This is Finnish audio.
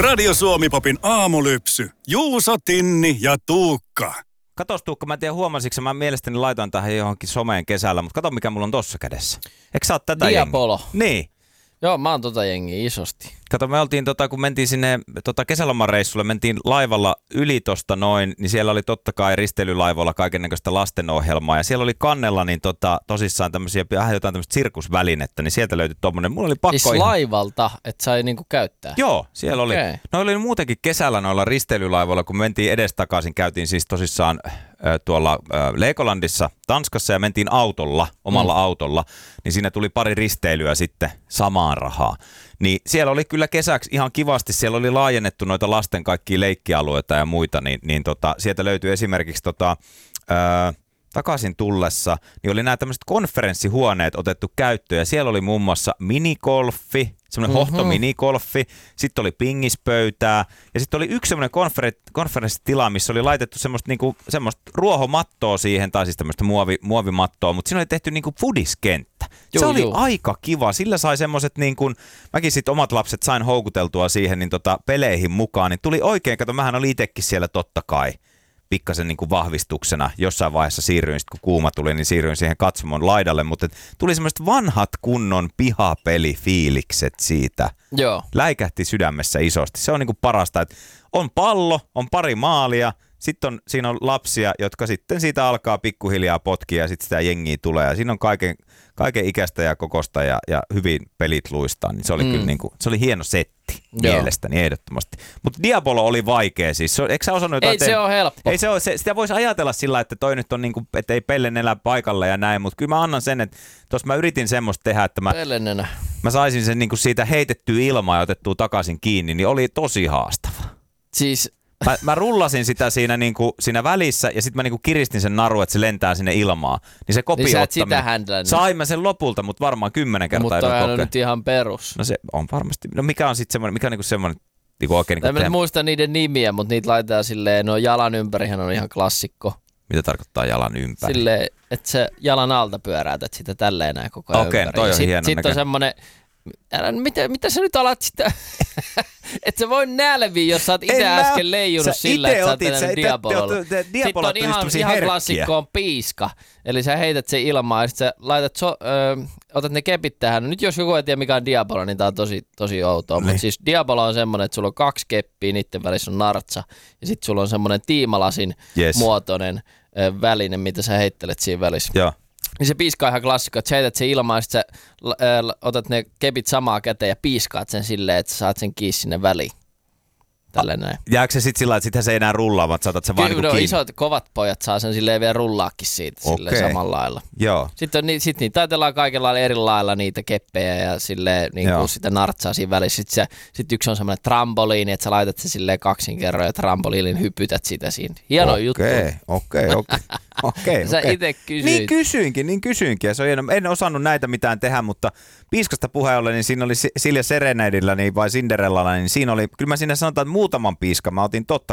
Radio Suomi-popin aamulypsy. Juuso, Tinni ja Tuukka. Katos Tuukka, mä en tiedä huomasitko, mä mielestäni laitoin tähän johonkin someen kesällä, mutta kato mikä mulla on tossa kädessä. Eikö sä oot tätä Diapolo. jengiä? Niin. Joo, mä oon tota jengiä isosti. Kato, me oltiin, kun mentiin sinne kesälomareissulle, mentiin laivalla yli tosta noin, niin siellä oli totta kai risteilylaivoilla kaikennäköistä lastenohjelmaa, ja siellä oli kannella niin tosissaan tämmöisiä, jotain tämmöistä sirkusvälinettä, niin sieltä löytyi tommonen, mulla oli pakko siis laivalta, että sai niinku käyttää? Joo, siellä oli. No oli muutenkin kesällä noilla risteilylaivoilla, kun mentiin edestakaisin, käytiin siis tosissaan tuolla Legolandissa, Tanskassa, ja mentiin autolla, omalla autolla, niin siinä tuli pari risteilyä sitten samaan rahaan. Niin siellä oli kyllä kesäksi ihan kivasti, siellä oli laajennettu noita lasten kaikkia leikkialueita ja muita, niin sieltä löytyi esimerkiksi takaisin tullessa, niin oli nämä tämmöiset konferenssihuoneet otettu käyttöön, ja siellä oli muun muassa minigolfi, semmoinen hohto-minigolfi, sitten oli pingispöytää, ja sitten oli yksi semmoinen konferenssitila, missä oli laitettu semmoista ruohomattoa siihen, tai siis tämmöistä muovimattoa, mutta siinä oli tehty niinku foodiskenttä. Se oli aika kiva, sillä sai semmoiset mäkin sitten omat lapset sain houkuteltua siihen peleihin mukaan, niin tuli oikein, kato mähän oli itsekin siellä totta kai. Pikkasen vahvistuksena. Jossain vaiheessa siirryin, kun kuuma tuli, niin siirryin siihen katsomon laidalle, mutta tuli semmoiset vanhat kunnon pihapelifiilikset siitä. Joo. Läikähti sydämessä isosti. Se on parasta, että on pallo, on pari maalia, sitten siinä on lapsia, jotka sitten siitä alkaa pikkuhiljaa potkia ja sitten sitä jengiä tulee. Ja siinä on kaiken ikäistä ja kokosta ja hyvin pelit luistaa, niin se oli kyllä se oli hieno setti. Mielestäni ehdottomasti. Mutta Diapolo oli vaikea siis. Eikö sä osannut jotain? Ei se ole helppo. Ei se ole, sitä voisi ajatella sillä, että toi nyt on että ei pellen elä paikalla ja näin, mutta kyllä mä annan sen, että tuossa mä yritin semmoista tehdä, että mä saisin sen siitä heitettyä ilmaa ja otettua takaisin kiinni, niin oli tosi haastava. Siis Mä rullasin sitä siinä välissä ja sitten mä kiristin sen naru, että se lentää sinne ilmaan. Niin se kopi ottaminen. Sain mä sen lopulta, mutta varmaan 10 kertaa. Mutta on nyt ihan perus. No se on varmasti. No mikä on sitten semmoinen, mikä on semmoinen oikein. Mä en muista niiden nimiä, mutta niitä laitetaan silleen, no jalan ympärihän on ihan klassikko. Mitä tarkoittaa jalan ympäri? Silleen, että se jalan alta pyöräytät sitä tälleen näin koko ajan ympäri. Toi on hieno. Sitten on semmoinen, mitä sä nyt alat sitä, että sä voi nälviä, jos sä oot itse äsken leijunut sillä, että sä oot tehnyt Diapololla. Sitten on ihan klassikko on piiska, eli sä heität sen ilmaan ja sit sä laitat, otat ne kepit tähän. Nyt jos joku ei tiedä mikä on Diapolo, niin tää on tosi outoa, mutta siis Diapolo on semmonen, että sulla on 2 keppiä, niiden välissä on nartsa ja sit sulla on semmonen tiimalasin muotoinen väline, mitä sä heittelet siinä välissä. Joo. Niin se piiska on ihan klassikko, että sä heität sen ilmaan ja sit sä otat ne kepit samaa käteen ja piiskaat sen silleen, että sä saat sen kiinni sinne väliin. Tälleen näin. Jääkö se sitten sillä että sitä se ei enää rullaa, vaan saatat sen vaan kiinni? Isot kovat pojat saa sen silleen vielä rullaakin siitä silleen samalla lailla. Joo. Sitten niitä taitellaan kaikella eri lailla niitä keppejä ja silleen sitä nartsaa siinä välissä. Sitten yksi on semmoinen trampoliini, että sä laitat se silleen 2 kerran ja trampoliinin hypytät sitä siinä. Hieno juttu. Okei. Sä itse kysyit. Niin kysyinkin. Ja se on hieno. En osannut näitä mitään tehdä, mutta piiskasta puheen ollen, niin siinä oli Silja Serenadilla vai Cinderellalla, niin siinä oli, kyllä mä siinä sanotaan, että muutaman piiskan mä otin totta